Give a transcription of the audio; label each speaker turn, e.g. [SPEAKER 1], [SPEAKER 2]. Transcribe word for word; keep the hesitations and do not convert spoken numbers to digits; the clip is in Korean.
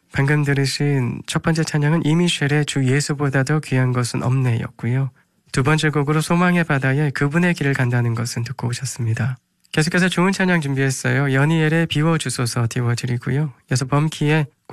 [SPEAKER 1] 방금 들으신 첫 번째 찬양은 이미셸의 주 예수보다도 귀한 것은 없네 였고요. 두 번째 곡으로 소망의 바다에 그분의 길을 간다는 것은 듣고 오셨습니다. 계속해서 좋은 찬양 준비했어요. 연희엘의 비워주소서 띄워드리고요. 이어서 범키의